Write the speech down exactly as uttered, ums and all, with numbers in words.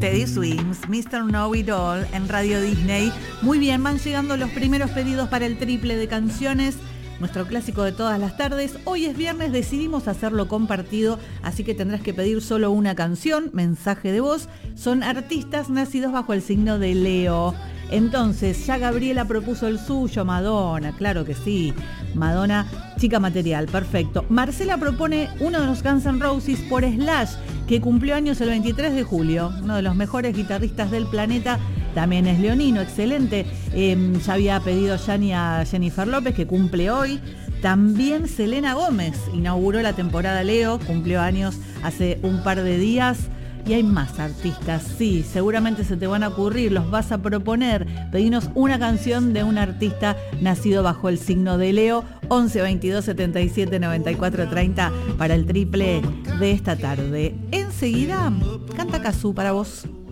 Teddy Swims, mister Know It All en Radio Disney. Muy bien, van llegando los primeros pedidos para el triple de canciones, nuestro clásico de todas las tardes. Hoy es viernes, decidimos hacerlo compartido, así que tendrás que pedir solo una canción, mensaje de voz. Son artistas nacidos bajo el signo de Leo. Entonces, ya Gabriela propuso el suyo, Madonna, claro que sí. Madonna, chica material, perfecto. Marcela propone uno de los Guns N' Roses por Slash, que cumplió años el veintitrés de julio. Uno de los mejores guitarristas del planeta. También es leonino, excelente. Eh, ya había pedido Yanni a Jennifer López, que cumple hoy. También Selena Gómez inauguró la temporada Leo, cumplió años hace un par de días. Y hay más artistas, sí, seguramente se te van a ocurrir, los vas a proponer. Pedinos una canción de un artista nacido bajo el signo de Leo. Once veintidós setenta y siete noventa y cuatro treinta para el triple de esta tarde. Enseguida, canta Cazzu para vos.